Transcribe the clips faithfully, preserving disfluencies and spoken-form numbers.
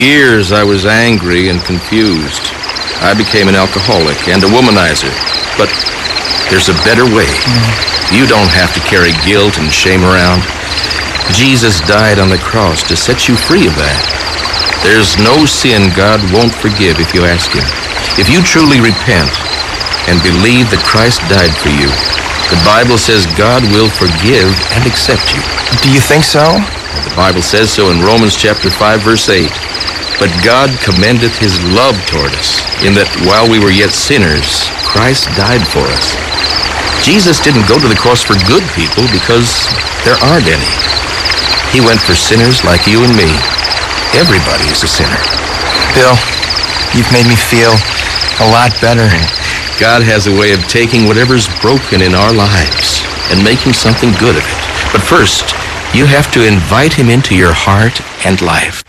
Years I was angry and confused. I became an alcoholic and a womanizer. But there's a better way. Mm. You don't have to carry guilt and shame around. Jesus died on the cross to set you free of that. There's no sin God won't forgive if you ask him. If you truly repent and believe that Christ died for you, the Bible says God will forgive and accept you. Do you think so? The Bible says so in Romans chapter five, verse eight. But God commendeth his love toward us, in that while we were yet sinners, Christ died for us. Jesus didn't go to the cross for good people because there aren't any. He went for sinners like you and me. Everybody is a sinner. Bill, you've made me feel a lot better. God has a way of taking whatever's broken in our lives and making something good of it. But first, you have to invite him into your heart and life.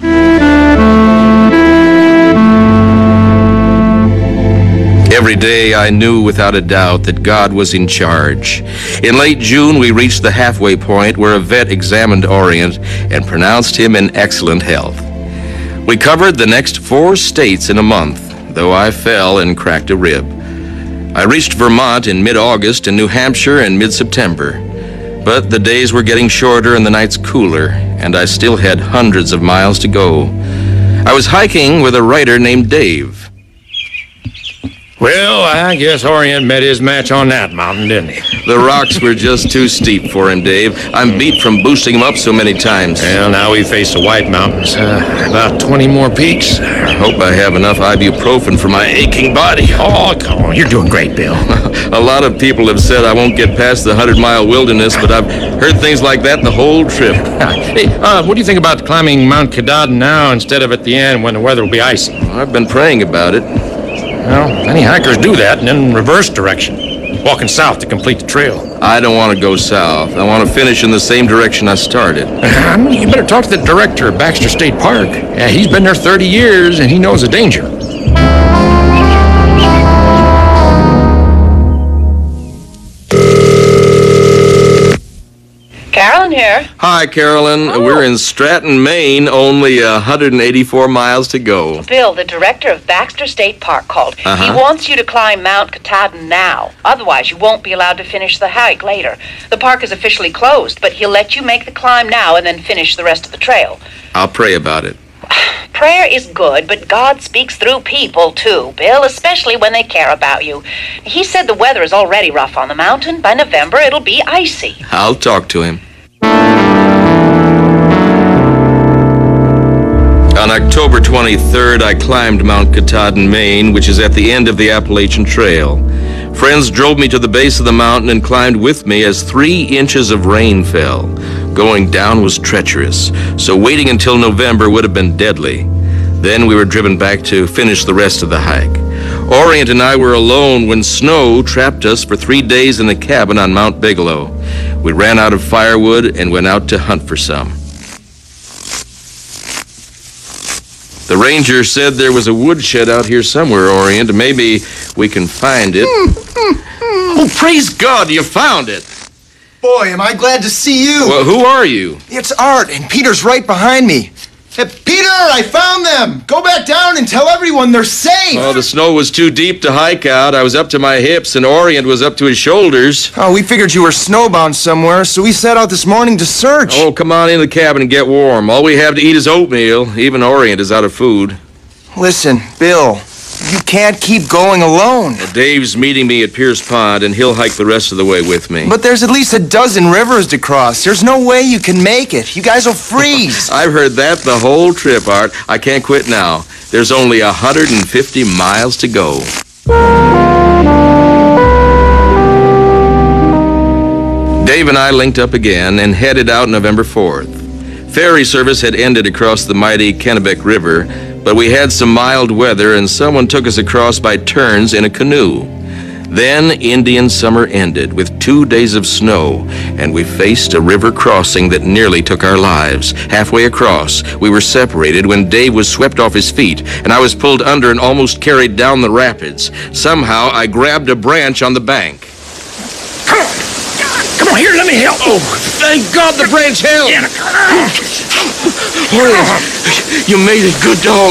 Every day I knew without a doubt that God was in charge. In late June, we reached the halfway point where a vet examined Orient and pronounced him in excellent health. We covered the next four states in a month, though I fell and cracked a rib. I reached Vermont in mid-August and New Hampshire in mid-September. But the days were getting shorter and the nights cooler, and I still had hundreds of miles to go. I was hiking with a writer named Dave. Well, I guess Orient met his match on that mountain, didn't he? The rocks were just too steep for him, Dave. I'm beat from boosting him up so many times. Well, now we face the White Mountains. Uh, about twenty more peaks. I hope I have enough ibuprofen for my aching body. Oh, come on. You're doing great, Bill. A lot of people have said I won't get past the hundred-mile wilderness, but I've heard things like that the whole trip. Hey, uh, what do you think about climbing Mount Katahdin now instead of at the end when the weather will be icy? I've been praying about it. Well, many hikers do that and then reverse direction, walking south to complete the trail. I don't want to go south. I want to finish in the same direction I started. Uh, you better talk to the director of Baxter State Park. Yeah, he's been there thirty years and he knows the danger. Carolyn here. Hi, Carolyn. Oh. We're in Stratton, Maine, only one hundred eighty-four miles to go. Bill, the director of Baxter State Park, called. Uh-huh. He wants you to climb Mount Katahdin now. Otherwise, you won't be allowed to finish the hike later. The park is officially closed, but he'll let you make the climb now and then finish the rest of the trail. I'll pray about it. Prayer is good, but God speaks through people, too, Bill, especially when they care about you. He said the weather is already rough on the mountain. By November, it'll be icy. I'll talk to him. On October twenty-third, I climbed Mount Katahdin, Maine, which is at the end of the Appalachian Trail. Friends drove me to the base of the mountain and climbed with me as three inches of rain fell. Going down was treacherous, so waiting until November would have been deadly. Then we were driven back to finish the rest of the hike. Orient and I were alone when snow trapped us for three days in the cabin on Mount Bigelow. We ran out of firewood and went out to hunt for some. The ranger said there was a woodshed out here somewhere, Orient. Maybe we can find it. Oh, praise God, you found it. Boy, am I glad to see you. Well, who are you? It's Art, and Peter's right behind me. Hey, Peter, I found them. Go back down and tell everyone they're safe. Oh, the snow was too deep to hike out. I was up to my hips, and Orient was up to his shoulders. Oh, we figured you were snowbound somewhere, so we set out this morning to search. Oh, come on in the cabin and get warm. All we have to eat is oatmeal. Even Orient is out of food. Listen, Bill, you can't keep going alone. Well, Dave's meeting me at Pierce Pond, and he'll hike the rest of the way with me. But there's at least a dozen rivers to cross. There's no way you can make it. You guys will freeze. I've heard that the whole trip, Art. I can't quit now. There's only one hundred fifty miles to go. Dave and I linked up again and headed out November fourth. Ferry service had ended across the mighty Kennebec River, but we had some mild weather and someone took us across by turns in a canoe. Then Indian summer ended with two days of snow, and we faced a river crossing that nearly took our lives. Halfway across, we were separated when Dave was swept off his feet, and I was pulled under and almost carried down the rapids. Somehow, I grabbed a branch on the bank. Come on. Come on, here, let me help. Oh, thank God the branch held. Yeah. Horace, you made it. Good dog.